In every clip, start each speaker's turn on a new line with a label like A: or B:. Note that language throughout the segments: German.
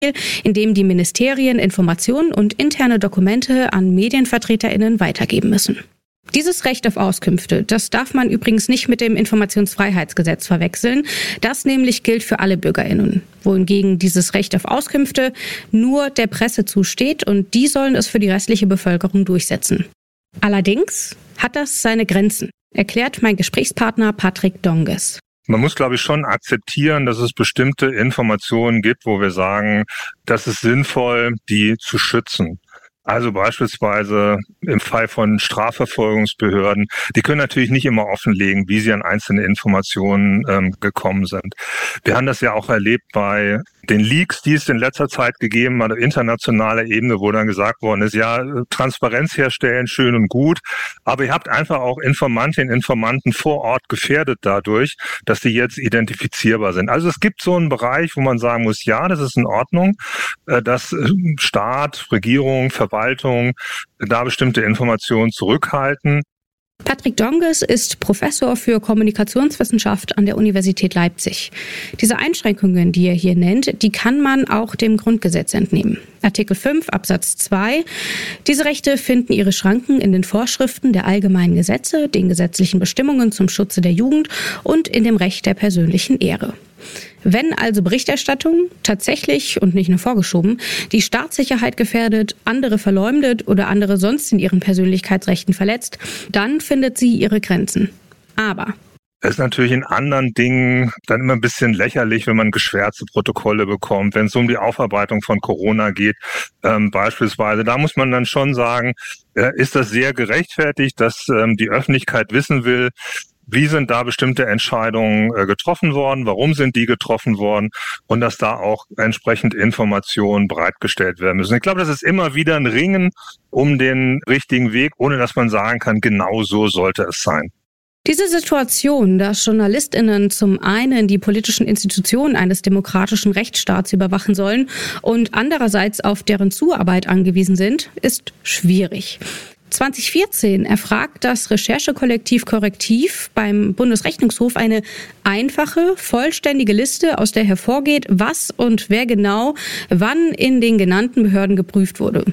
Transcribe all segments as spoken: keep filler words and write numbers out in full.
A: indem die Ministerien Informationen und interne Dokumente an MedienvertreterInnen weitergeben müssen. Dieses Recht auf Auskünfte, das darf man übrigens nicht mit dem Informationsfreiheitsgesetz verwechseln. Das nämlich gilt für alle BürgerInnen, wohingegen dieses Recht auf Auskünfte nur der Presse zusteht und die sollen es für die restliche Bevölkerung durchsetzen. Allerdings hat das seine Grenzen, erklärt mein Gesprächspartner Patrick Donges.
B: Man muss, glaube ich, schon akzeptieren, dass es bestimmte Informationen gibt, wo wir sagen, das ist sinnvoll, die zu schützen. Also beispielsweise im Fall von Strafverfolgungsbehörden, die können natürlich nicht immer offenlegen, wie sie an einzelne Informationen ähm, gekommen sind. Wir haben das ja auch erlebt bei den Leaks, die es in letzter Zeit gegeben hat, auf internationaler Ebene, wo dann gesagt worden ist, ja, Transparenz herstellen, schön und gut, aber ihr habt einfach auch Informantinnen und Informanten vor Ort gefährdet dadurch, dass die jetzt identifizierbar sind. Also es gibt so einen Bereich, wo man sagen muss, ja, das ist in Ordnung, dass Staat, Regierung, Verwaltung da bestimmte Informationen zurückhalten.
A: Patrick Donges ist Professor für Kommunikationswissenschaft an der Universität Leipzig. Diese Einschränkungen, die er hier nennt, die kann man auch dem Grundgesetz entnehmen. Artikel fünf Absatz zwei. Diese Rechte finden ihre Schranken in den Vorschriften der allgemeinen Gesetze, den gesetzlichen Bestimmungen zum Schutze der Jugend und in dem Recht der persönlichen Ehre. Wenn also Berichterstattung tatsächlich und nicht nur vorgeschoben die Staatssicherheit gefährdet, andere verleumdet oder andere sonst in ihren Persönlichkeitsrechten verletzt, dann findet sie ihre Grenzen. Aber
B: es ist natürlich in anderen Dingen dann immer ein bisschen lächerlich, wenn man geschwärzte Protokolle bekommt, wenn es um die Aufarbeitung von Corona geht, ähm, beispielsweise. Da muss man dann schon sagen, äh, ist das sehr gerechtfertigt, dass ähm, die Öffentlichkeit wissen will, wie sind da bestimmte Entscheidungen äh, getroffen worden, warum sind die getroffen worden und dass da auch entsprechend Informationen bereitgestellt werden müssen. Ich glaube, das ist immer wieder ein Ringen um den richtigen Weg, ohne dass man sagen kann, genau so sollte es sein.
A: Diese Situation, dass JournalistInnen zum einen die politischen Institutionen eines demokratischen Rechtsstaats überwachen sollen und andererseits auf deren Zuarbeit angewiesen sind, ist schwierig. zwanzig vierzehn erfragt das Recherchekollektiv Korrektiv beim Bundesrechnungshof eine einfache, vollständige Liste, aus der hervorgeht, was und wer genau wann in den genannten Behörden geprüft wurde.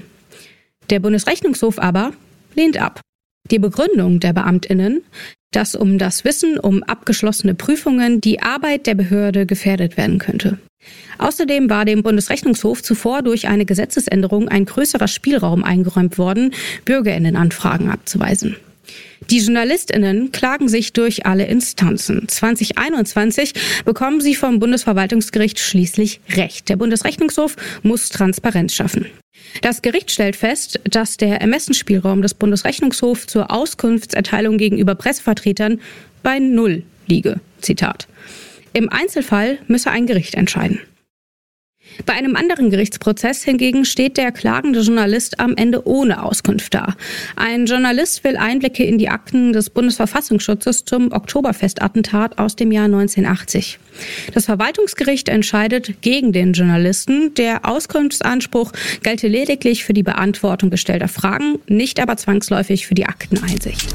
A: Der Bundesrechnungshof aber lehnt ab. Die Begründung der BeamtInnen, dass um das Wissen um abgeschlossene Prüfungen die Arbeit der Behörde gefährdet werden könnte. Außerdem war dem Bundesrechnungshof zuvor durch eine Gesetzesänderung ein größerer Spielraum eingeräumt worden, BürgerInnenanfragen abzuweisen. Die JournalistInnen klagen sich durch alle Instanzen. zwanzig einundzwanzig bekommen sie vom Bundesverwaltungsgericht schließlich Recht. Der Bundesrechnungshof muss Transparenz schaffen. Das Gericht stellt fest, dass der Ermessensspielraum des Bundesrechnungshofs zur Auskunftserteilung gegenüber Pressevertretern bei Null liege. Zitat. Im Einzelfall müsse ein Gericht entscheiden. Bei einem anderen Gerichtsprozess hingegen steht der klagende Journalist am Ende ohne Auskunft da. Ein Journalist will Einblicke in die Akten des Bundesverfassungsschutzes zum Oktoberfestattentat aus dem Jahr neunzehnhundertachtzig. Das Verwaltungsgericht entscheidet gegen den Journalisten. Der Auskunftsanspruch gelte lediglich für die Beantwortung gestellter Fragen, nicht aber zwangsläufig für die Akteneinsicht.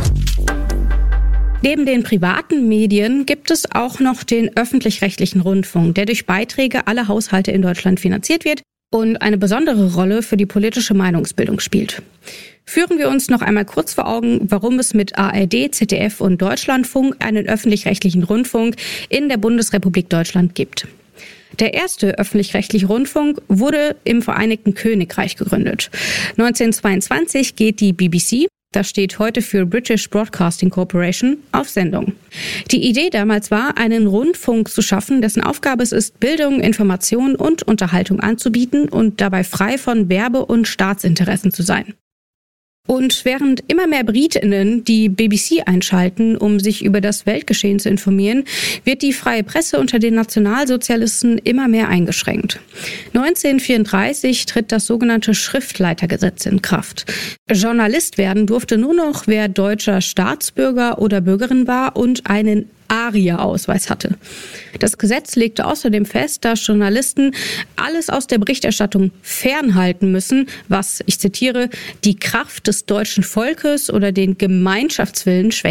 A: Neben den privaten Medien gibt es auch noch den öffentlich-rechtlichen Rundfunk, der durch Beiträge aller Haushalte in Deutschland finanziert wird und eine besondere Rolle für die politische Meinungsbildung spielt. Führen wir uns noch einmal kurz vor Augen, warum es mit A R D, Z D F und Deutschlandfunk einen öffentlich-rechtlichen Rundfunk in der Bundesrepublik Deutschland gibt. Der erste öffentlich-rechtliche Rundfunk wurde im Vereinigten Königreich gegründet. neunzehnhundertzweiundzwanzig geht die B B C, das steht heute für British Broadcasting Corporation, auf Sendung. Die Idee damals war, einen Rundfunk zu schaffen, dessen Aufgabe es ist, Bildung, Information und Unterhaltung anzubieten und dabei frei von Werbe- und Staatsinteressen zu sein. Und während immer mehr BritInnen die B B C einschalten, um sich über das Weltgeschehen zu informieren, wird die freie Presse unter den Nationalsozialisten immer mehr eingeschränkt. neunzehnhundertvierunddreißig tritt das sogenannte Schriftleitergesetz in Kraft. Journalist werden durfte nur noch, wer deutscher Staatsbürger oder Bürgerin war und einen A R I A-Ausweis hatte. Das Gesetz legte außerdem fest, dass Journalisten alles aus der Berichterstattung fernhalten müssen, was, ich zitiere, die Kraft des deutschen Volkes oder den Gemeinschaftswillen schwächte.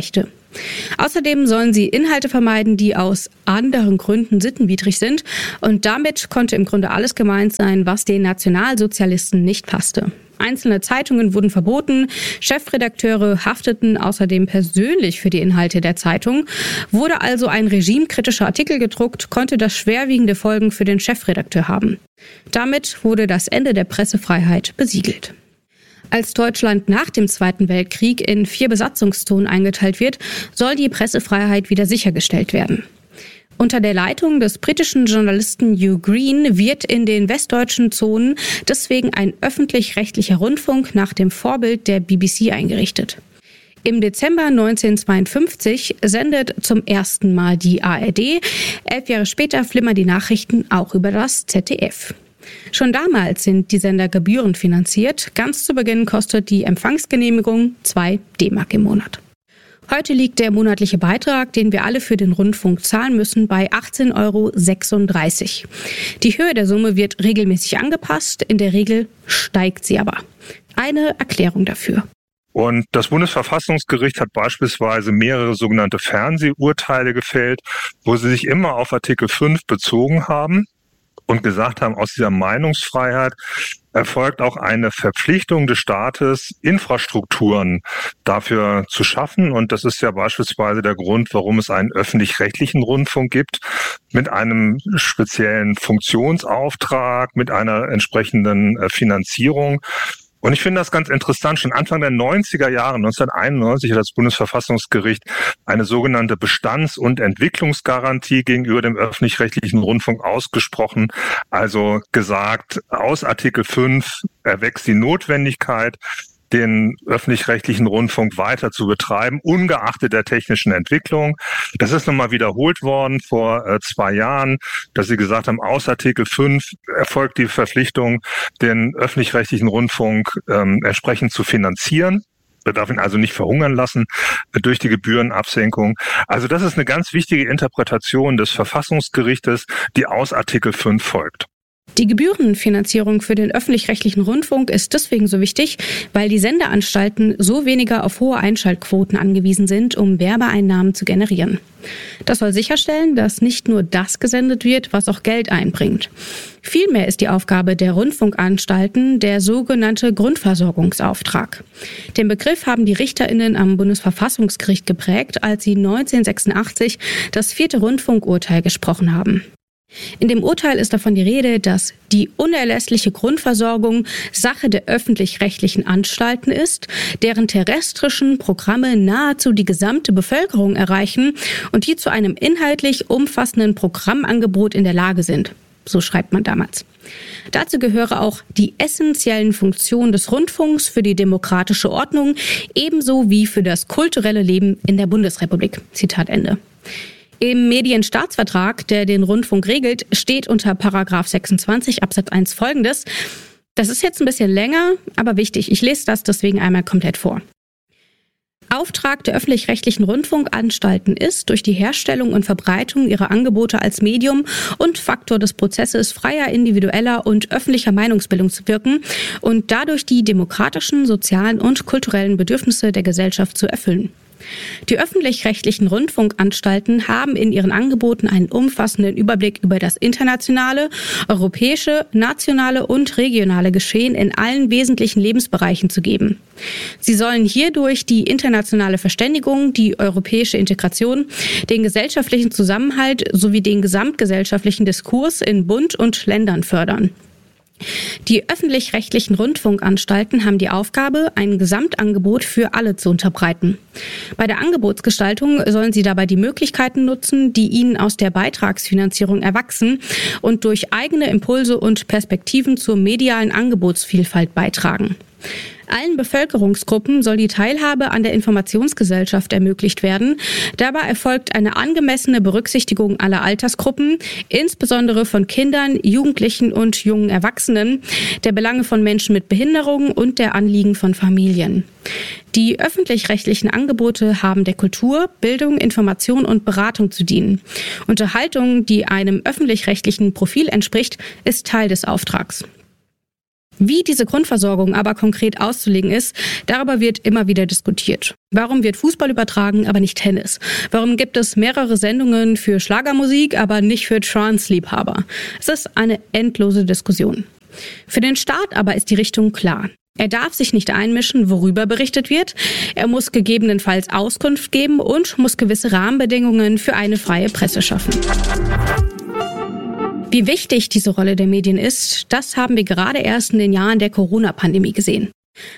A: Außerdem sollen sie Inhalte vermeiden, die aus anderen Gründen sittenwidrig sind. Und damit konnte im Grunde alles gemeint sein, was den Nationalsozialisten nicht passte. Einzelne Zeitungen wurden verboten, Chefredakteure hafteten außerdem persönlich für die Inhalte der Zeitung. Wurde also ein regimekritischer Artikel gedruckt, konnte das schwerwiegende Folgen für den Chefredakteur haben. Damit wurde das Ende der Pressefreiheit besiegelt. Als Deutschland nach dem Zweiten Weltkrieg in vier Besatzungszonen eingeteilt wird, soll die Pressefreiheit wieder sichergestellt werden. Unter der Leitung des britischen Journalisten Hugh Green wird in den westdeutschen Zonen deswegen ein öffentlich-rechtlicher Rundfunk nach dem Vorbild der B B C eingerichtet. Im Dezember neunzehnhundertzweiundfünfzig sendet zum ersten Mal die A R D. Elf Jahre später flimmern die Nachrichten auch über das Z D F. Schon damals sind die Sender gebührenfinanziert. Ganz zu Beginn kostet die Empfangsgenehmigung zwei D-Mark im Monat. Heute liegt der monatliche Beitrag, den wir alle für den Rundfunk zahlen müssen, bei achtzehn Euro sechsunddreißig. Die Höhe der Summe wird regelmäßig angepasst, in der Regel steigt sie aber. Eine Erklärung dafür.
B: Und das Bundesverfassungsgericht hat beispielsweise mehrere sogenannte Fernsehurteile gefällt, wo sie sich immer auf Artikel fünf bezogen haben und gesagt haben, aus dieser Meinungsfreiheit erfolgt auch eine Verpflichtung des Staates, Infrastrukturen dafür zu schaffen. Und das ist ja beispielsweise der Grund, warum es einen öffentlich-rechtlichen Rundfunk gibt, mit einem speziellen Funktionsauftrag, mit einer entsprechenden Finanzierung. Und ich finde das ganz interessant. Schon Anfang der neunziger Jahre, neunzehnhunderteinundneunzig, hat das Bundesverfassungsgericht eine sogenannte Bestands- und Entwicklungsgarantie gegenüber dem öffentlich-rechtlichen Rundfunk ausgesprochen. Also gesagt, aus Artikel fünf erwächst die Notwendigkeit, den öffentlich-rechtlichen Rundfunk weiter zu betreiben, ungeachtet der technischen Entwicklung. Das ist nochmal wiederholt worden vor äh, zwei Jahren, dass sie gesagt haben, aus Artikel fünf erfolgt die Verpflichtung, den öffentlich-rechtlichen Rundfunk ähm, entsprechend zu finanzieren. Wir dürfen ihn also nicht verhungern lassen äh, durch die Gebührenabsenkung. Also das ist eine ganz wichtige Interpretation des Verfassungsgerichtes, die aus Artikel fünf folgt.
A: Die Gebührenfinanzierung für den öffentlich-rechtlichen Rundfunk ist deswegen so wichtig, weil die Sendeanstalten so weniger auf hohe Einschaltquoten angewiesen sind, um Werbeeinnahmen zu generieren. Das soll sicherstellen, dass nicht nur das gesendet wird, was auch Geld einbringt. Vielmehr ist die Aufgabe der Rundfunkanstalten der sogenannte Grundversorgungsauftrag. Den Begriff haben die RichterInnen am Bundesverfassungsgericht geprägt, als sie neunzehnhundertsechsundachtzig das vierte Rundfunkurteil gesprochen haben. In dem Urteil ist davon die Rede, dass die unerlässliche Grundversorgung Sache der öffentlich-rechtlichen Anstalten ist, deren terrestrischen Programme nahezu die gesamte Bevölkerung erreichen und die zu einem inhaltlich umfassenden Programmangebot in der Lage sind. So schreibt man damals. Dazu gehöre auch die essentiellen Funktionen des Rundfunks für die demokratische Ordnung, ebenso wie für das kulturelle Leben in der Bundesrepublik. Zitat Ende. Im Medienstaatsvertrag, der den Rundfunk regelt, steht unter Paragraph sechsundzwanzig Absatz eins Folgendes. Das ist jetzt ein bisschen länger, aber wichtig. Ich lese das deswegen einmal komplett vor. Auftrag der öffentlich-rechtlichen Rundfunkanstalten ist, durch die Herstellung und Verbreitung ihrer Angebote als Medium und Faktor des Prozesses freier individueller und öffentlicher Meinungsbildung zu wirken und dadurch die demokratischen, sozialen und kulturellen Bedürfnisse der Gesellschaft zu erfüllen. Die öffentlich-rechtlichen Rundfunkanstalten haben in ihren Angeboten einen umfassenden Überblick über das internationale, europäische, nationale und regionale Geschehen in allen wesentlichen Lebensbereichen zu geben. Sie sollen hierdurch die internationale Verständigung, die europäische Integration, den gesellschaftlichen Zusammenhalt sowie den gesamtgesellschaftlichen Diskurs in Bund und Ländern fördern. Die öffentlich-rechtlichen Rundfunkanstalten haben die Aufgabe, ein Gesamtangebot für alle zu unterbreiten. Bei der Angebotsgestaltung sollen sie dabei die Möglichkeiten nutzen, die ihnen aus der Beitragsfinanzierung erwachsen und durch eigene Impulse und Perspektiven zur medialen Angebotsvielfalt beitragen. Allen Bevölkerungsgruppen soll die Teilhabe an der Informationsgesellschaft ermöglicht werden. Dabei erfolgt eine angemessene Berücksichtigung aller Altersgruppen, insbesondere von Kindern, Jugendlichen und jungen Erwachsenen, der Belange von Menschen mit Behinderungen und der Anliegen von Familien. Die öffentlich-rechtlichen Angebote haben der Kultur, Bildung, Information und Beratung zu dienen. Unterhaltung, die einem öffentlich-rechtlichen Profil entspricht, ist Teil des Auftrags. Wie diese Grundversorgung aber konkret auszulegen ist, darüber wird immer wieder diskutiert. Warum wird Fußball übertragen, aber nicht Tennis? Warum gibt es mehrere Sendungen für Schlagermusik, aber nicht für Trance-Liebhaber? Es ist eine endlose Diskussion. Für den Staat aber ist die Richtung klar. Er darf sich nicht einmischen, worüber berichtet wird. Er muss gegebenenfalls Auskunft geben und muss gewisse Rahmenbedingungen für eine freie Presse schaffen. Wie wichtig diese Rolle der Medien ist, das haben wir gerade erst in den Jahren der Corona-Pandemie gesehen.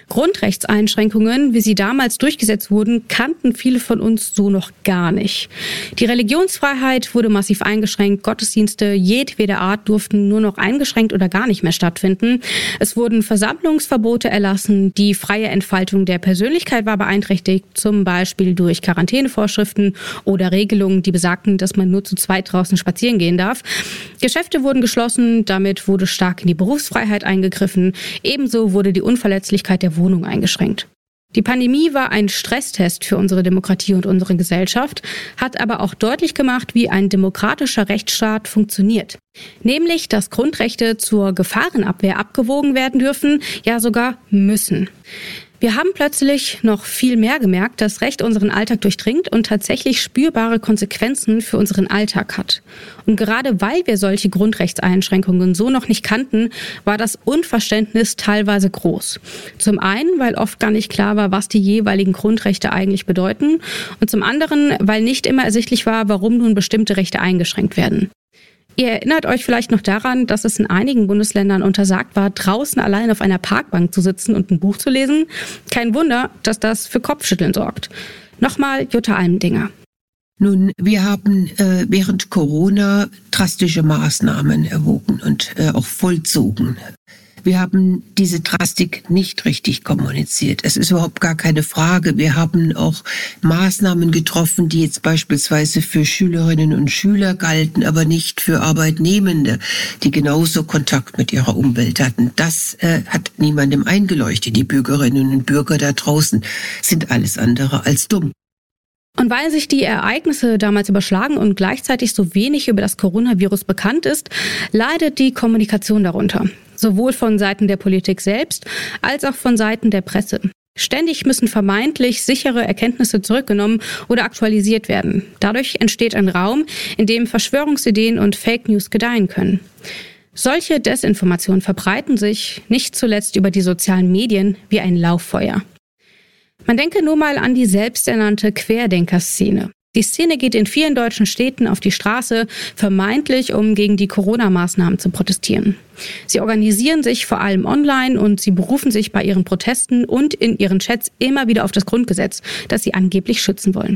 A: Grundrechtseinschränkungen, wie sie damals durchgesetzt wurden, kannten viele von uns so noch gar nicht. Die Religionsfreiheit wurde massiv eingeschränkt, Gottesdienste jedweder Art durften nur noch eingeschränkt oder gar nicht mehr stattfinden. Es wurden Versammlungsverbote erlassen, die freie Entfaltung der Persönlichkeit war beeinträchtigt, zum Beispiel durch Quarantänevorschriften oder Regelungen, die besagten, dass man nur zu zweit draußen spazieren gehen darf. Geschäfte wurden geschlossen, damit wurde stark in die Berufsfreiheit eingegriffen, ebenso wurde die Unverletzlichkeit der Wohnung eingeschränkt. Die Pandemie war ein Stresstest für unsere Demokratie und unsere Gesellschaft, hat aber auch deutlich gemacht, wie ein demokratischer Rechtsstaat funktioniert. Nämlich, dass Grundrechte zur Gefahrenabwehr abgewogen werden dürfen, ja sogar müssen. Wir haben plötzlich noch viel mehr gemerkt, dass Recht unseren Alltag durchdringt und tatsächlich spürbare Konsequenzen für unseren Alltag hat. Und gerade weil wir solche Grundrechtseinschränkungen so noch nicht kannten, war das Unverständnis teilweise groß. Zum einen, weil oft gar nicht klar war, was die jeweiligen Grundrechte eigentlich bedeuten, und zum anderen, weil nicht immer ersichtlich war, warum nun bestimmte Rechte eingeschränkt werden. Ihr erinnert euch vielleicht noch daran, dass es in einigen Bundesländern untersagt war, draußen allein auf einer Parkbank zu sitzen und ein Buch zu lesen. Kein Wunder, dass das für Kopfschütteln sorgt. Nochmal Jutta Almendinger.
C: Nun, wir haben äh, während Corona drastische Maßnahmen erwogen und äh, auch vollzogen. Wir haben diese Drastik nicht richtig kommuniziert. Es ist überhaupt gar keine Frage. Wir haben auch Maßnahmen getroffen, die jetzt beispielsweise für Schülerinnen und Schüler galten, aber nicht für Arbeitnehmende, die genauso Kontakt mit ihrer Umwelt hatten. Das äh, hat niemandem eingeleuchtet. Die Bürgerinnen und Bürger da draußen sind alles andere als dumm.
A: Und weil sich die Ereignisse damals überschlagen und gleichzeitig so wenig über das Coronavirus bekannt ist, leidet die Kommunikation darunter. Sowohl von Seiten der Politik selbst als auch von Seiten der Presse. Ständig müssen vermeintlich sichere Erkenntnisse zurückgenommen oder aktualisiert werden. Dadurch entsteht ein Raum, in dem Verschwörungsideen und Fake News gedeihen können. Solche Desinformationen verbreiten sich, nicht zuletzt über die sozialen Medien, wie ein Lauffeuer. Man denke nur mal an die selbsternannte Querdenker-Szene. Die Szene geht in vielen deutschen Städten auf die Straße, vermeintlich, um gegen die Corona-Maßnahmen zu protestieren. Sie organisieren sich vor allem online und sie berufen sich bei ihren Protesten und in ihren Chats immer wieder auf das Grundgesetz, das sie angeblich schützen wollen.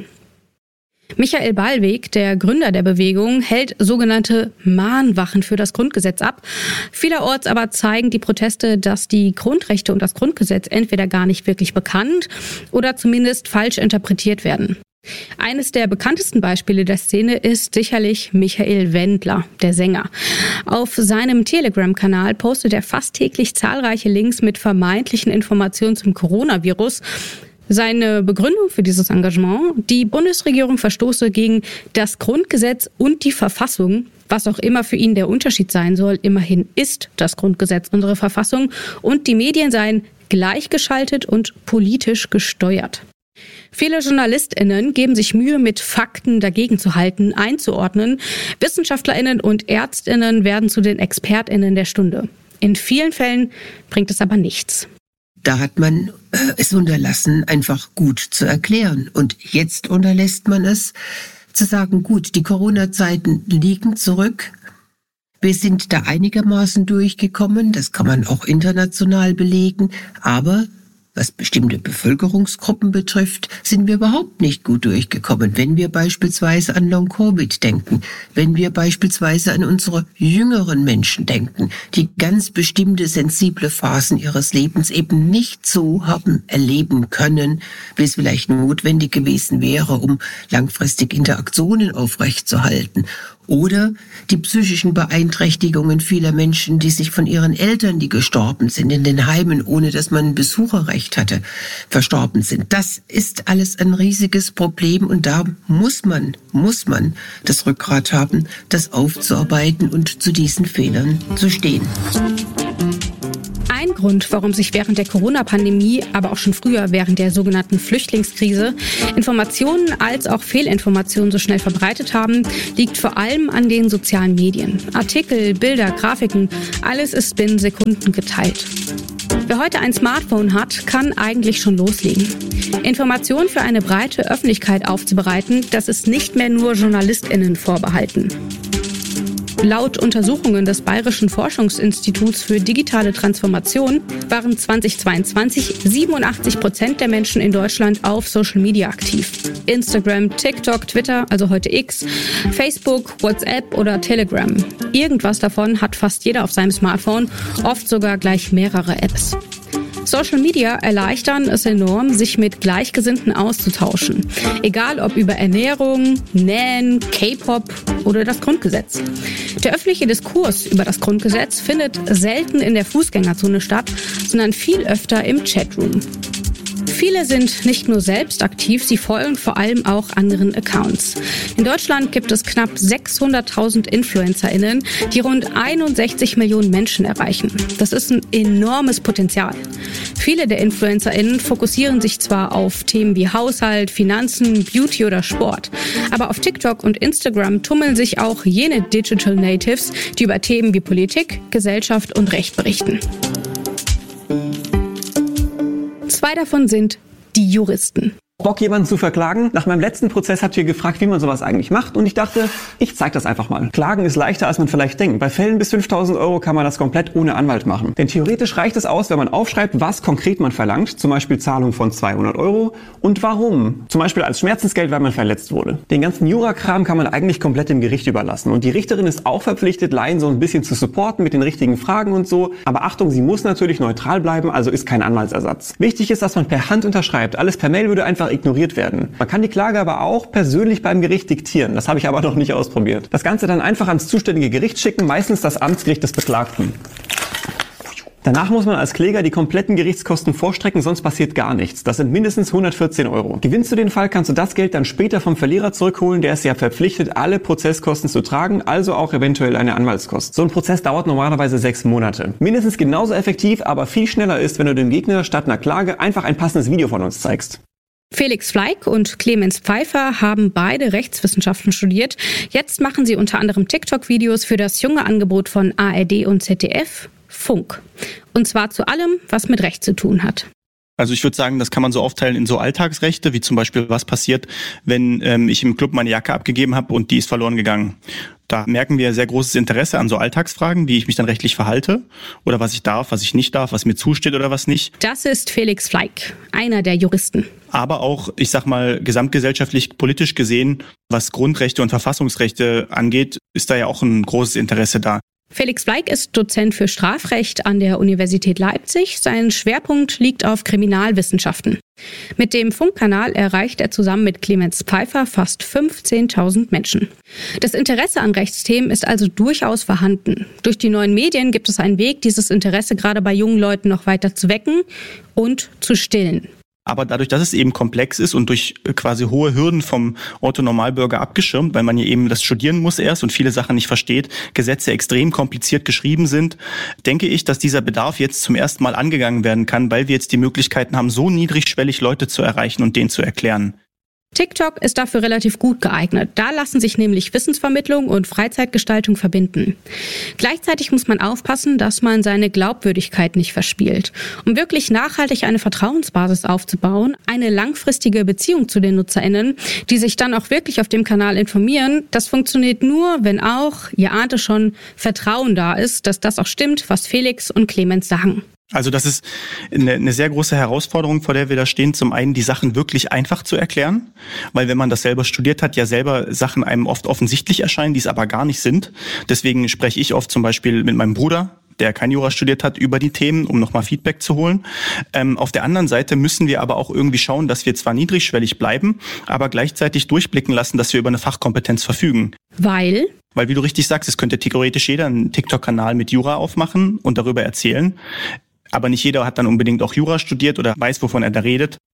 A: Michael Ballweg, der Gründer der Bewegung, hält sogenannte Mahnwachen für das Grundgesetz ab. Vielerorts aber zeigen die Proteste, dass die Grundrechte und das Grundgesetz entweder gar nicht wirklich bekannt oder zumindest falsch interpretiert werden. Eines der bekanntesten Beispiele der Szene ist sicherlich Michael Wendler, der Sänger. Auf seinem Telegram-Kanal postet er fast täglich zahlreiche Links mit vermeintlichen Informationen zum Coronavirus. Seine Begründung für dieses Engagement: Die Bundesregierung verstoße gegen das Grundgesetz und die Verfassung. Was auch immer für ihn der Unterschied sein soll, immerhin ist das Grundgesetz unsere Verfassung und die Medien seien gleichgeschaltet und politisch gesteuert. Viele JournalistInnen geben sich Mühe, mit Fakten dagegen zu halten, einzuordnen. WissenschaftlerInnen und ÄrztInnen werden zu den ExpertInnen der Stunde. In vielen Fällen bringt es aber nichts.
C: Da hat man äh, es unterlassen, einfach gut zu erklären. Und jetzt unterlässt man es, zu sagen, gut, die Corona-Zeiten liegen zurück. Wir sind da einigermaßen durchgekommen, das kann man auch international belegen, aber was bestimmte Bevölkerungsgruppen betrifft, sind wir überhaupt nicht gut durchgekommen. Wenn wir beispielsweise an Long-Covid denken, wenn wir beispielsweise an unsere jüngeren Menschen denken, die ganz bestimmte sensible Phasen ihres Lebens eben nicht so haben erleben können, wie es vielleicht notwendig gewesen wäre, um langfristig Interaktionen aufrechtzuerhalten. Oder die psychischen Beeinträchtigungen vieler Menschen, die sich von ihren Eltern, die gestorben sind in den Heimen, ohne dass man ein Besucherrecht hatte, verstorben sind. Das ist alles ein riesiges Problem und da muss man, muss man das Rückgrat haben, das aufzuarbeiten und zu diesen Fehlern zu stehen.
A: Ein Grund, warum sich während der Corona-Pandemie, aber auch schon früher während der sogenannten Flüchtlingskrise, Informationen als auch Fehlinformationen so schnell verbreitet haben, liegt vor allem an den sozialen Medien. Artikel, Bilder, Grafiken, alles ist binnen Sekunden geteilt. Wer heute ein Smartphone hat, kann eigentlich schon loslegen. Informationen für eine breite Öffentlichkeit aufzubereiten, das ist nicht mehr nur JournalistInnen vorbehalten. Laut Untersuchungen des Bayerischen Forschungsinstituts für digitale Transformation waren zweitausendzweiundzwanzig siebenundachtzig Prozent der Menschen in Deutschland auf Social Media aktiv. Instagram, TikTok, Twitter, also heute X, Facebook, WhatsApp oder Telegram. Irgendwas davon hat fast jeder auf seinem Smartphone, oft sogar gleich mehrere Apps. Social Media erleichtern es enorm, sich mit Gleichgesinnten auszutauschen. Egal ob über Ernährung, Nähen, K-Pop oder das Grundgesetz. Der öffentliche Diskurs über das Grundgesetz findet selten in der Fußgängerzone statt, sondern viel öfter im Chatroom. Viele sind nicht nur selbst aktiv, sie folgen vor allem auch anderen Accounts. In Deutschland gibt es knapp sechshunderttausend InfluencerInnen, die rund einundsechzig Millionen Menschen erreichen. Das ist ein enormes Potenzial. Viele der InfluencerInnen fokussieren sich zwar auf Themen wie Haushalt, Finanzen, Beauty oder Sport, aber auf TikTok und Instagram tummeln sich auch jene Digital Natives, die über Themen wie Politik, Gesellschaft und Recht berichten. Zwei davon sind die Juristen.
D: Bock, jemanden zu verklagen? Nach meinem letzten Prozess habt ihr gefragt, wie man sowas eigentlich macht, und ich dachte, ich zeig das einfach mal. Klagen ist leichter, als man vielleicht denkt. Bei Fällen bis fünftausend Euro kann man das komplett ohne Anwalt machen. Denn theoretisch reicht es aus, wenn man aufschreibt, was konkret man verlangt, zum Beispiel Zahlung von zweihundert Euro, und warum. Zum Beispiel als Schmerzensgeld, weil man verletzt wurde. Den ganzen Jurakram kann man eigentlich komplett dem Gericht überlassen. Und die Richterin ist auch verpflichtet, Laien so ein bisschen zu supporten mit den richtigen Fragen und so. Aber Achtung, sie muss natürlich neutral bleiben, also ist kein Anwaltsersatz. Wichtig ist, dass man per Hand unterschreibt. Alles per Mail würde einfach ignoriert werden. Man kann die Klage aber auch persönlich beim Gericht diktieren. Das habe ich aber noch nicht ausprobiert. Das Ganze dann einfach ans zuständige Gericht schicken, meistens das Amtsgericht des Beklagten. Danach muss man als Kläger die kompletten Gerichtskosten vorstrecken, sonst passiert gar nichts. Das sind mindestens hundertvierzehn Euro. Gewinnst du den Fall, kannst du das Geld dann später vom Verlierer zurückholen. Der ist ja verpflichtet, alle Prozesskosten zu tragen, also auch eventuell eine Anwaltskost. So ein Prozess dauert normalerweise sechs Monate. Mindestens genauso effektiv, aber viel schneller ist, wenn du dem Gegner statt einer Klage einfach ein passendes Video von uns zeigst.
A: Felix Fleig und Clemens Pfeiffer haben beide Rechtswissenschaften studiert. Jetzt machen sie unter anderem TikTok-Videos für das junge Angebot von A R D und Z D F, Funk. Und zwar zu allem, was mit Recht zu tun hat.
E: Also ich würde sagen, das kann man so aufteilen in so Alltagsrechte, wie zum Beispiel, was passiert, wenn ähm, ich im Club meine Jacke abgegeben habe und die ist verloren gegangen. Da merken wir sehr großes Interesse an so Alltagsfragen, wie ich mich dann rechtlich verhalte oder was ich darf, was ich nicht darf, was mir zusteht oder was nicht.
A: Das ist Felix Fleig, einer der Juristen.
E: Aber auch, ich sag mal, gesamtgesellschaftlich, politisch gesehen, was Grundrechte und Verfassungsrechte angeht, ist da ja auch ein großes Interesse da.
A: Felix Fleig ist Dozent für Strafrecht an der Universität Leipzig. Sein Schwerpunkt liegt auf Kriminalwissenschaften. Mit dem Funkkanal erreicht er zusammen mit Clemens Pfeiffer fast fünfzehntausend Menschen. Das Interesse an Rechtsthemen ist also durchaus vorhanden. Durch die neuen Medien gibt es einen Weg, dieses Interesse gerade bei jungen Leuten noch weiter zu wecken und zu stillen.
E: Aber dadurch, dass es eben komplex ist und durch quasi hohe Hürden vom Otto-Normalbürger abgeschirmt, weil man ja eben das studieren muss erst und viele Sachen nicht versteht, Gesetze extrem kompliziert geschrieben sind, denke ich, dass dieser Bedarf jetzt zum ersten Mal angegangen werden kann, weil wir jetzt die Möglichkeiten haben, so niedrigschwellig Leute zu erreichen und denen zu erklären.
A: TikTok ist dafür relativ gut geeignet. Da lassen sich nämlich Wissensvermittlung und Freizeitgestaltung verbinden. Gleichzeitig muss man aufpassen, dass man seine Glaubwürdigkeit nicht verspielt. Um wirklich nachhaltig eine Vertrauensbasis aufzubauen, eine langfristige Beziehung zu den NutzerInnen, die sich dann auch wirklich auf dem Kanal informieren, das funktioniert nur, wenn auch, ihr ahnt es schon, Vertrauen da ist, dass das auch stimmt, was Felix und Clemens sagen.
E: Also das ist eine, eine sehr große Herausforderung, vor der wir da stehen. Zum einen die Sachen wirklich einfach zu erklären, weil wenn man das selber studiert hat, ja selber Sachen einem oft offensichtlich erscheinen, die es aber gar nicht sind. Deswegen spreche ich oft zum Beispiel mit meinem Bruder, der kein Jura studiert hat, über die Themen, um nochmal Feedback zu holen. Ähm, auf der anderen Seite müssen wir aber auch irgendwie schauen, dass wir zwar niedrigschwellig bleiben, aber gleichzeitig durchblicken lassen, dass wir über eine Fachkompetenz verfügen.
A: Weil?
E: Weil, wie du richtig sagst, es könnte theoretisch jeder einen TikTok-Kanal mit Jura aufmachen und darüber erzählen. Aber nicht jeder hat dann unbedingt auch Jura studiert oder weiß, wovon er da redet.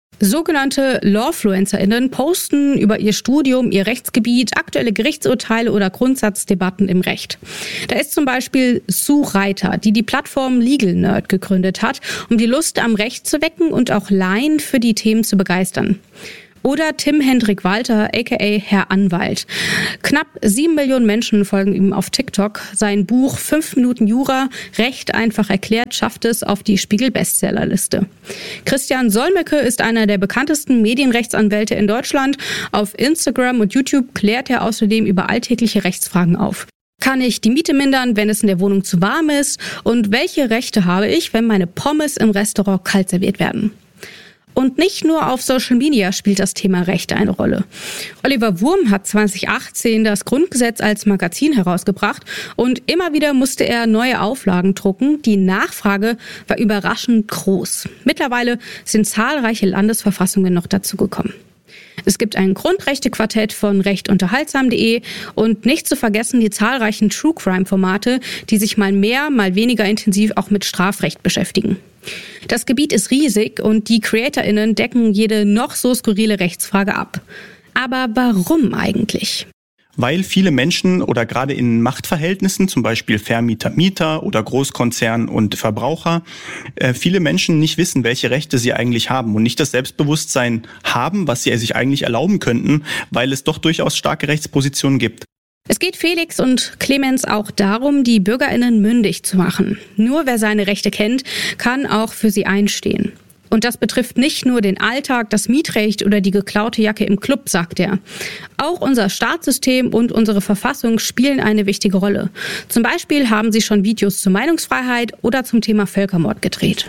A: Sogenannte LawfluencerInnen posten über ihr Studium, ihr Rechtsgebiet, aktuelle Gerichtsurteile oder Grundsatzdebatten im Recht. Da ist zum Beispiel Sue Reiter, die die Plattform Legal Nerd gegründet hat, um die Lust am Recht zu wecken und auch Laien für die Themen zu begeistern. Oder Tim Hendrik Walter, aka Herr Anwalt. Knapp sieben Millionen Menschen folgen ihm auf TikTok. Sein Buch fünf Minuten Jura, Recht einfach erklärt, schafft es auf die Spiegel-Bestsellerliste. Christian Solmecke ist einer der bekanntesten Medienrechtsanwälte in Deutschland. Auf Instagram und YouTube klärt er außerdem über alltägliche Rechtsfragen auf. Kann ich die Miete mindern, wenn es in der Wohnung zu warm ist? Und welche Rechte habe ich, wenn meine Pommes im Restaurant kalt serviert werden? Und nicht nur auf Social Media spielt das Thema Rechte eine Rolle. Oliver Wurm hat zwanzig achtzehn das Grundgesetz als Magazin herausgebracht und immer wieder musste er neue Auflagen drucken. Die Nachfrage war überraschend groß. Mittlerweile sind zahlreiche Landesverfassungen noch dazugekommen. Es gibt ein Grundrechte-Quartett von rechtunterhaltsam punkt de und nicht zu vergessen die zahlreichen True-Crime-Formate, die sich mal mehr, mal weniger intensiv auch mit Strafrecht beschäftigen. Das Gebiet ist riesig und die CreatorInnen decken jede noch so skurrile Rechtsfrage ab. Aber warum eigentlich?
E: Weil viele Menschen oder gerade in Machtverhältnissen, zum Beispiel Vermieter, Mieter oder Großkonzern und Verbraucher, äh, viele Menschen nicht wissen, welche Rechte sie eigentlich haben und nicht das Selbstbewusstsein haben, was sie sich eigentlich erlauben könnten, weil es doch durchaus starke Rechtspositionen gibt.
A: Es geht Felix und Clemens auch darum, die BürgerInnen mündig zu machen. Nur wer seine Rechte kennt, kann auch für sie einstehen. Und das betrifft nicht nur den Alltag, das Mietrecht oder die geklaute Jacke im Club, sagt er. Auch unser Staatssystem und unsere Verfassung spielen eine wichtige Rolle. Zum Beispiel haben sie schon Videos zur Meinungsfreiheit oder zum Thema Völkermord gedreht.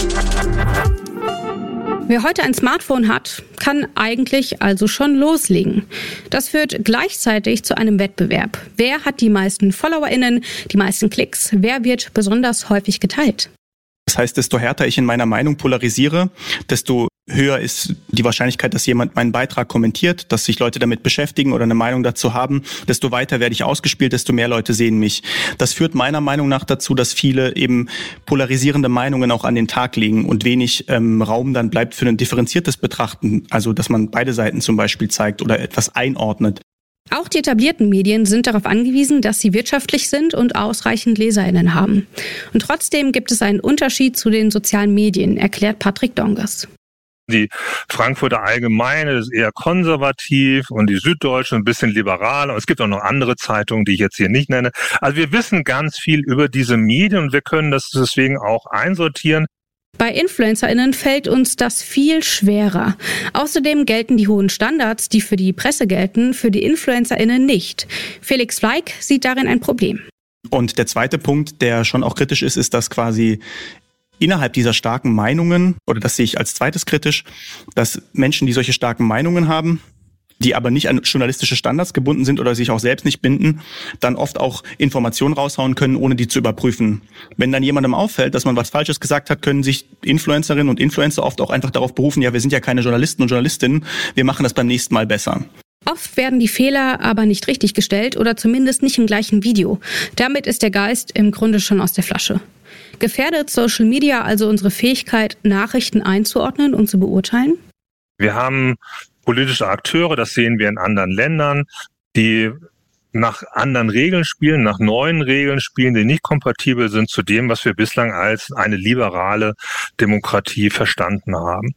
A: Wer heute ein Smartphone hat, kann eigentlich also schon loslegen. Das führt gleichzeitig zu einem Wettbewerb. Wer hat die meisten FollowerInnen, die meisten Klicks? Wer wird besonders häufig geteilt?
E: Das heißt, desto härter ich in meiner Meinung polarisiere, desto höher ist die Wahrscheinlichkeit, dass jemand meinen Beitrag kommentiert, dass sich Leute damit beschäftigen oder eine Meinung dazu haben. Desto weiter werde ich ausgespielt, desto mehr Leute sehen mich. Das führt meiner Meinung nach dazu, dass viele eben polarisierende Meinungen auch an den Tag legen und wenig ähm, Raum dann bleibt für ein differenziertes Betrachten. Also, dass man beide Seiten zum Beispiel zeigt oder etwas einordnet.
A: Auch die etablierten Medien sind darauf angewiesen, dass sie wirtschaftlich sind und ausreichend LeserInnen haben. Und trotzdem gibt es einen Unterschied zu den sozialen Medien, erklärt Patrick Dongers.
B: Die Frankfurter Allgemeine ist eher konservativ und die Süddeutsche ein bisschen liberaler. Und es gibt auch noch andere Zeitungen, die ich jetzt hier nicht nenne. Also wir wissen ganz viel über diese Medien und wir können das deswegen auch einsortieren.
A: Bei InfluencerInnen fällt uns das viel schwerer. Außerdem gelten die hohen Standards, die für die Presse gelten, für die InfluencerInnen nicht. Felix Fleig sieht darin ein Problem.
E: Und der zweite Punkt, der schon auch kritisch ist, ist, dass quasi innerhalb dieser starken Meinungen, oder das sehe ich als zweites kritisch, dass Menschen, die solche starken Meinungen haben, die aber nicht an journalistische Standards gebunden sind oder sich auch selbst nicht binden, dann oft auch Informationen raushauen können, ohne die zu überprüfen. Wenn dann jemandem auffällt, dass man was Falsches gesagt hat, können sich Influencerinnen und Influencer oft auch einfach darauf berufen, ja, wir sind ja keine Journalisten und Journalistinnen, wir machen das beim nächsten Mal besser.
A: Oft werden die Fehler aber nicht richtig gestellt oder zumindest nicht im gleichen Video. Damit ist der Geist im Grunde schon aus der Flasche. Gefährdet Social Media also unsere Fähigkeit, Nachrichten einzuordnen und zu beurteilen?
B: Wir haben politische Akteure, das sehen wir in anderen Ländern, die nach anderen Regeln spielen, nach neuen Regeln spielen, die nicht kompatibel sind zu dem, was wir bislang als eine liberale Demokratie verstanden haben.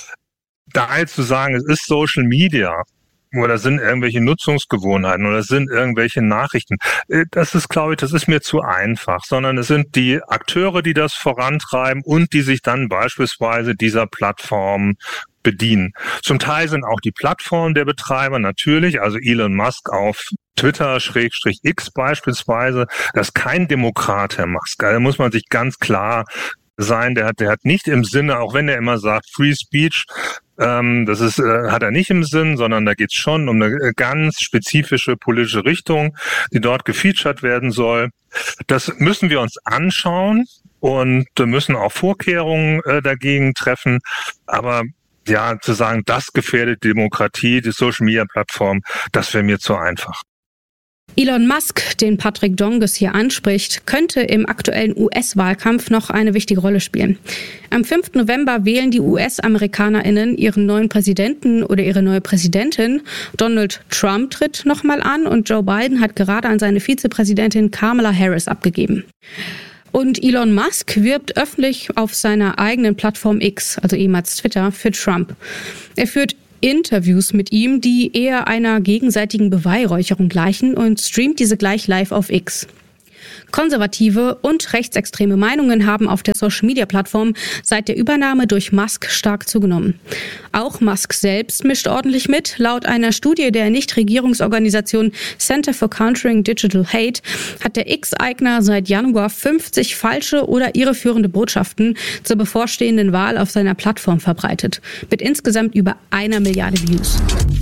B: Daher zu sagen, es ist Social Media oder sind irgendwelche Nutzungsgewohnheiten oder sind irgendwelche Nachrichten, das ist, glaube ich, das ist mir zu einfach, sondern es sind die Akteure, die das vorantreiben und die sich dann beispielsweise dieser Plattform bedienen. Zum Teil sind auch die Plattformen der Betreiber natürlich, also Elon Musk auf Twitter, Schrägstrich X beispielsweise, das ist kein Demokrat, Herr Musk. Da muss man sich ganz klar sein, der hat, der hat nicht im Sinne, auch wenn er immer sagt Free Speech, ähm, das ist, äh, hat er nicht im Sinn, sondern da geht es schon um eine ganz spezifische politische Richtung, die dort gefeatured werden soll. Das müssen wir uns anschauen und müssen auch Vorkehrungen äh, dagegen treffen, aber ja, zu sagen, das gefährdet die Demokratie, die Social-Media-Plattform, das wäre mir zu einfach.
A: Elon Musk, den Patrick Donges hier anspricht, könnte im aktuellen U S-Wahlkampf noch eine wichtige Rolle spielen. Am fünften November wählen die U S-AmerikanerInnen ihren neuen Präsidenten oder ihre neue Präsidentin. Donald Trump tritt nochmal an und Joe Biden hat gerade an seine Vizepräsidentin Kamala Harris abgegeben. Und Elon Musk wirbt öffentlich auf seiner eigenen Plattform X, also ehemals Twitter, für Trump. Er führt Interviews mit ihm, die eher einer gegenseitigen Beweihräucherung gleichen und streamt diese gleich live auf X. Konservative und rechtsextreme Meinungen haben auf der Social-Media-Plattform seit der Übernahme durch Musk stark zugenommen. Auch Musk selbst mischt ordentlich mit. Laut einer Studie der Nichtregierungsorganisation Center for Countering Digital Hate hat der X-Eigner seit Januar fünfzig falsche oder irreführende Botschaften zur bevorstehenden Wahl auf seiner Plattform verbreitet, mit insgesamt über einer Milliarde Views.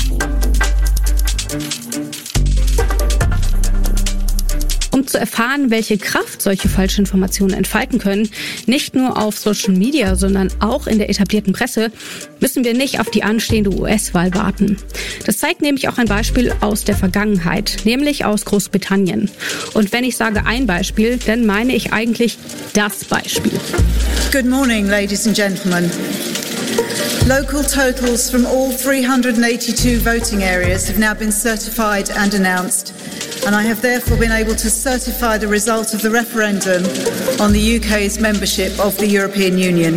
A: Um zu erfahren, welche Kraft solche Falschinformationen entfalten können, nicht nur auf Social Media, sondern auch in der etablierten Presse, müssen wir nicht auf die anstehende U S-Wahl warten. Das zeigt nämlich auch ein Beispiel aus der Vergangenheit, nämlich aus Großbritannien. Und wenn ich sage ein Beispiel, dann meine ich eigentlich das Beispiel.
F: Good morning, ladies and gentlemen. Local totals from all three hundred eighty-two voting areas have now been certified and announced. And I have therefore been able to certify the result of the referendum on the U K's membership of the European Union.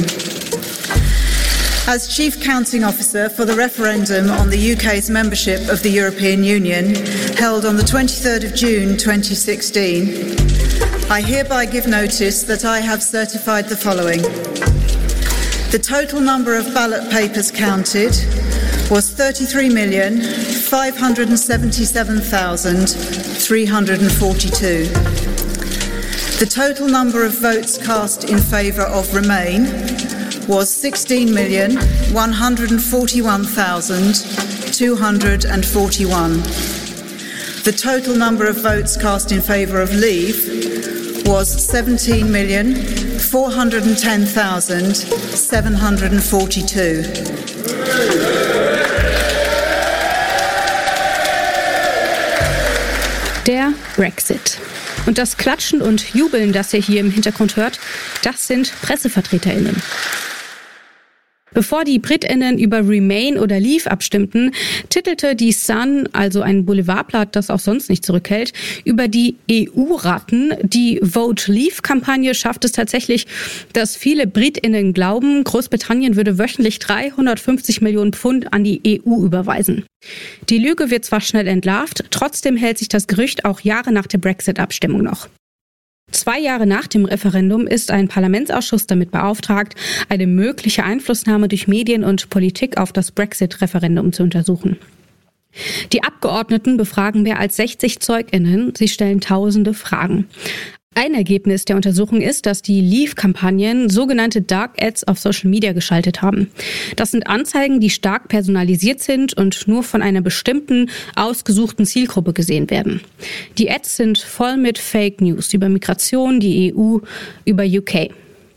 F: As Chief Counting Officer for the referendum on the U K's membership of the European Union, held on the twenty-third of June twenty sixteen, I hereby give notice that I have certified the following. The total number of ballot papers counted was thirty-three million five hundred seventy-seven thousand three hundred forty-two. The total number of votes cast in favour of Remain was sixteen million one hundred forty-one thousand two hundred forty-one. The total number of votes cast in favour of Leave was seventeen million four hundred ten thousand seven hundred forty-two.
A: Der Brexit. Und das Klatschen und Jubeln, das ihr hier im Hintergrund hört, das sind PressevertreterInnen. Bevor die BritInnen über Remain oder Leave abstimmten, titelte die Sun, also ein Boulevardblatt, das auch sonst nicht zurückhält, über die E U-Ratten. Die Vote Leave-Kampagne schafft es tatsächlich, dass viele BritInnen glauben, Großbritannien würde wöchentlich dreihundertfünfzig Millionen Pfund an die E U überweisen. Die Lüge wird zwar schnell entlarvt, trotzdem hält sich das Gerücht auch Jahre nach der Brexit-Abstimmung noch. Zwei Jahre nach dem Referendum ist ein Parlamentsausschuss damit beauftragt, eine mögliche Einflussnahme durch Medien und Politik auf das Brexit-Referendum zu untersuchen. Die Abgeordneten befragen mehr als sechzig ZeugInnen, sie stellen tausende Fragen. Ein Ergebnis der Untersuchung ist, dass die Leave-Kampagnen sogenannte Dark Ads auf Social Media geschaltet haben. Das sind Anzeigen, die stark personalisiert sind und nur von einer bestimmten, ausgesuchten Zielgruppe gesehen werden. Die Ads sind voll mit Fake News über Migration, die E U, über U K.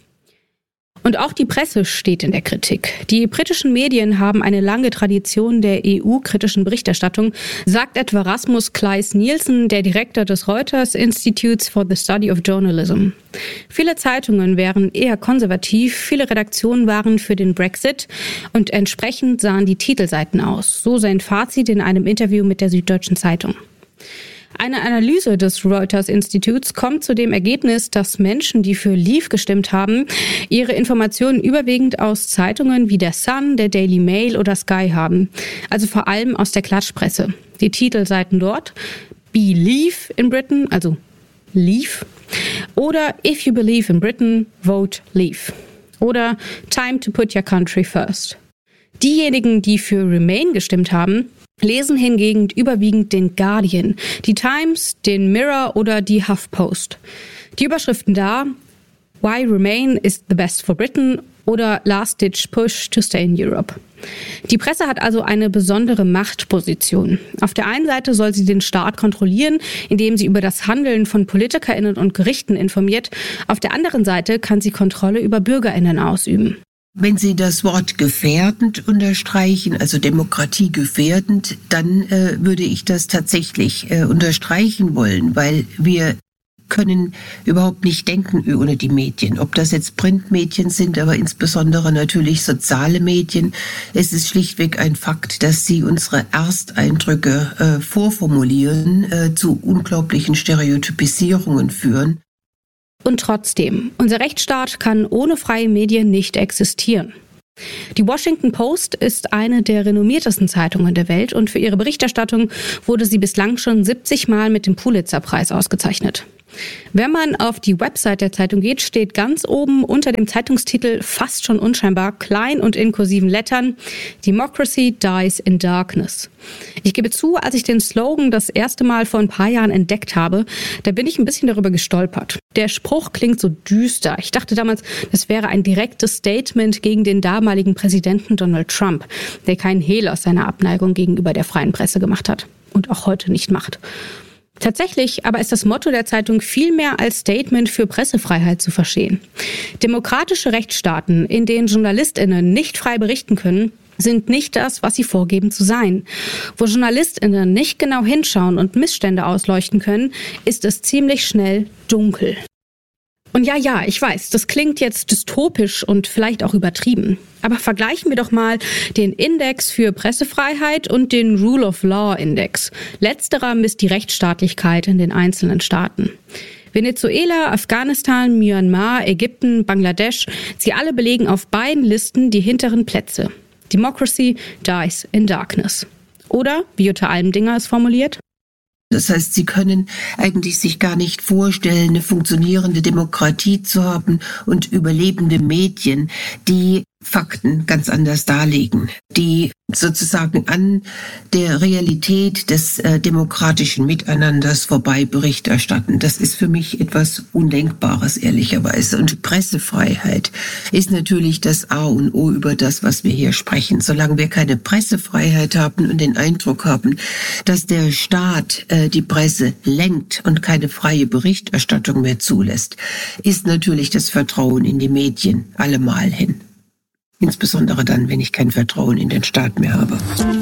A: Und auch die Presse steht in der Kritik. Die britischen Medien haben eine lange Tradition der E U-kritischen Berichterstattung, sagt etwa Rasmus Kleis-Nielsen, der Direktor des Reuters Institutes for the Study of Journalism. Viele Zeitungen wären eher konservativ, viele Redaktionen waren für den Brexit und entsprechend sahen die Titelseiten aus. So sein Fazit in einem Interview mit der Süddeutschen Zeitung. Eine Analyse des Reuters-Instituts kommt zu dem Ergebnis, dass Menschen, die für Leave gestimmt haben, ihre Informationen überwiegend aus Zeitungen wie der Sun, der Daily Mail oder Sky haben. Also vor allem aus der Klatschpresse. Die Titelseiten dort: Believe in Britain, also Leave, oder If you believe in Britain, vote Leave. Oder Time to put your country first. Diejenigen, die für Remain gestimmt haben, lesen hingegen überwiegend den Guardian, die Times, den Mirror oder die HuffPost. Die Überschriften da: Why Remain is the best for Britain oder Last Ditch Push to stay in Europe. Die Presse hat also eine besondere Machtposition. Auf der einen Seite soll sie den Staat kontrollieren, indem sie über das Handeln von PolitikerInnen und Gerichten informiert. Auf der anderen Seite kann sie Kontrolle über BürgerInnen ausüben.
C: Wenn Sie das Wort gefährdend unterstreichen, also Demokratie gefährdend, dann äh, würde ich das tatsächlich äh, unterstreichen wollen, weil wir können überhaupt nicht denken ohne die Medien. Ob das jetzt Printmedien sind, aber insbesondere natürlich soziale Medien. Es ist schlichtweg ein Fakt, dass sie unsere Ersteindrücke äh, vorformulieren, äh, zu unglaublichen Stereotypisierungen führen.
A: Und trotzdem, unser Rechtsstaat kann ohne freie Medien nicht existieren. Die Washington Post ist eine der renommiertesten Zeitungen der Welt und für ihre Berichterstattung wurde sie bislang schon siebzig Mal mit dem Pulitzer-Preis ausgezeichnet. Wenn man auf die Website der Zeitung geht, steht ganz oben unter dem Zeitungstitel fast schon unscheinbar klein und in kursiven Lettern Democracy dies in darkness. Ich gebe zu, als ich den Slogan das erste Mal vor ein paar Jahren entdeckt habe, da bin ich ein bisschen darüber gestolpert. Der Spruch klingt so düster. Ich dachte damals, das wäre ein direktes Statement gegen den damaligen Präsidenten Donald Trump, der keinen Hehl aus seiner Abneigung gegenüber der freien Presse gemacht hat und auch heute nicht macht. Tatsächlich aber ist das Motto der Zeitung viel mehr als Statement für Pressefreiheit zu verstehen. Demokratische Rechtsstaaten, in denen JournalistInnen nicht frei berichten können, sind nicht das, was sie vorgeben zu sein. Wo JournalistInnen nicht genau hinschauen und Missstände ausleuchten können, ist es ziemlich schnell dunkel. Und ja, ja, ich weiß, das klingt jetzt dystopisch und vielleicht auch übertrieben. Aber vergleichen wir doch mal den Index für Pressefreiheit und den Rule of Law Index. Letzterer misst die Rechtsstaatlichkeit in den einzelnen Staaten. Venezuela, Afghanistan, Myanmar, Ägypten, Bangladesch, sie alle belegen auf beiden Listen die hinteren Plätze. Democracy dies in darkness. Oder, wie Jutta Almendinger es formuliert,
C: das heißt, Sie können eigentlich sich gar nicht vorstellen, eine funktionierende Demokratie zu haben und überlebende Medien, die Fakten ganz anders darlegen, die sozusagen an der Realität des äh, demokratischen Miteinanders vorbei Bericht erstatten. Das ist für mich etwas Undenkbares, ehrlicherweise. Und Pressefreiheit ist natürlich das A und O über das, was wir hier sprechen. Solange wir keine Pressefreiheit haben und den Eindruck haben, dass der Staat äh, die Presse lenkt und keine freie Berichterstattung mehr zulässt, ist natürlich das Vertrauen in die Medien allemal hin. Insbesondere dann, wenn ich kein Vertrauen in den Staat mehr habe.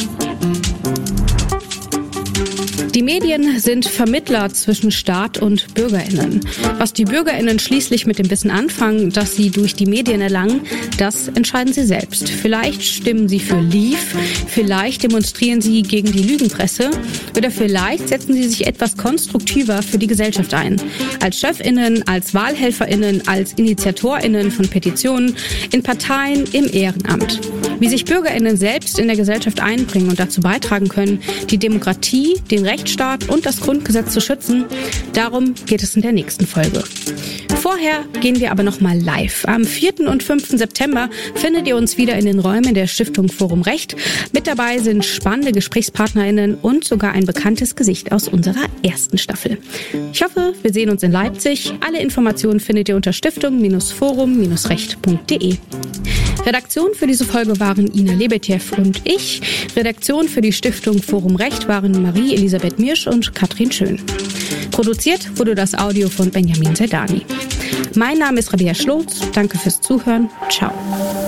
A: Die Medien sind Vermittler zwischen Staat und BürgerInnen. Was die BürgerInnen schließlich mit dem Wissen anfangen, das sie durch die Medien erlangen, das entscheiden sie selbst. Vielleicht stimmen sie für Leave, vielleicht demonstrieren sie gegen die Lügenpresse oder vielleicht setzen sie sich etwas konstruktiver für die Gesellschaft ein. Als ChefInnen, als WahlhelferInnen, als InitiatorInnen von Petitionen, in Parteien, im Ehrenamt. Wie sich BürgerInnen selbst in der Gesellschaft einbringen und dazu beitragen können, die Demokratie, den Rechtsstaat und das Grundgesetz zu schützen. Darum geht es in der nächsten Folge. Vorher gehen wir aber nochmal live. Am vierten und fünften September findet ihr uns wieder in den Räumen der Stiftung Forum Recht. Mit dabei sind spannende GesprächspartnerInnen und sogar ein bekanntes Gesicht aus unserer ersten Staffel. Ich hoffe, wir sehen uns in Leipzig. Alle Informationen findet ihr unter stiftung forum recht punkt de. Redaktion für diese Folge waren Ina Lebetjew und ich. Redaktion für die Stiftung Forum Recht waren Marie-Elisabeth Mirsch und Katrin Schön. Produziert wurde das Audio von Benjamin Zerdani. Mein Name ist Rabea Schlotz. Danke fürs Zuhören. Ciao.